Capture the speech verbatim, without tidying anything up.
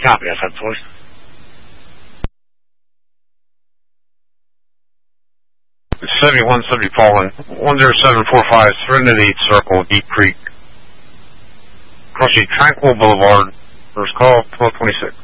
Copy, I said twenty. seventy-one seventy Fallen, one zero seven four five, Serenity Circle, Deep Creek. Crossing Tranquil Boulevard, first call, twelve twenty-six.